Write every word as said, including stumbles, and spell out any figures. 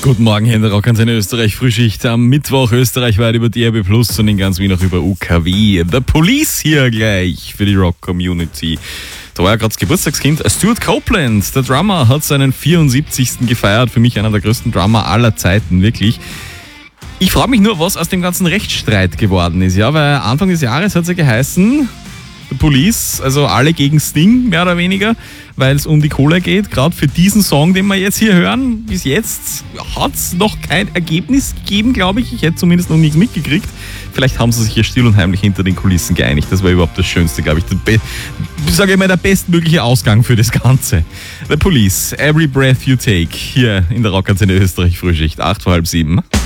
Guten Morgen, hier in der Rock an seine Österreich-Frühschicht. Am Mittwoch österreichweit über D A B Plus und in ganz Wien auch über U K W. The Police hier gleich für die Rock-Community. Da war ja gerade das Geburtstagskind. Stuart Copeland, der Drummer, hat seinen vierundsiebzigsten gefeiert. Für mich einer der größten Drummer aller Zeiten, wirklich. Ich frage mich nur, was aus dem ganzen Rechtsstreit geworden ist. Ja, weil Anfang des Jahres hat es ja geheißen, The Police, also alle gegen Sting, mehr oder weniger, weil es um die Kohle geht. Gerade für diesen Song, den wir jetzt hier hören, bis jetzt hat es noch kein Ergebnis gegeben, glaube ich. Ich hätte zumindest noch nichts mitgekriegt. Vielleicht haben sie sich hier still und heimlich hinter den Kulissen geeinigt. Das war überhaupt das Schönste, glaube ich. Der Be- ich sage immer, der bestmögliche Ausgang für das Ganze. The Police, Every Breath You Take, hier in der Rock-Antenne Österreich Frühschicht, acht vor halb sieben.